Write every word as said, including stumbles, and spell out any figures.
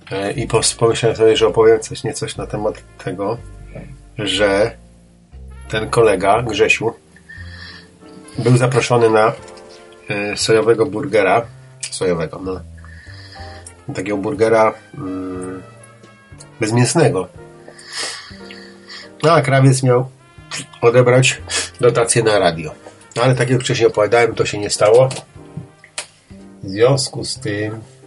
I pomyślałem sobie, że opowiem coś niecoś na temat tego, że ten kolega, Grzesiu, był zaproszony na sojowego burgera, sojowego, no, takiego burgera mm, bezmięsnego. No a krawiec miał odebrać dotację na radio. No ale tak jak wcześniej opowiadałem, to się nie stało. W związku z tym